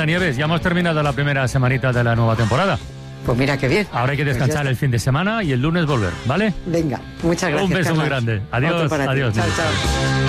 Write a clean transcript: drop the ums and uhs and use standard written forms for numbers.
Nieves, ya hemos terminado la primera semanita de la nueva temporada. Pues mira qué bien. Ahora hay que descansar el fin de semana y el lunes volver, ¿vale? Venga, muchas gracias. Un beso Carlos. muy grande. Adiós, Otro para ti. adiós. Chao, chao.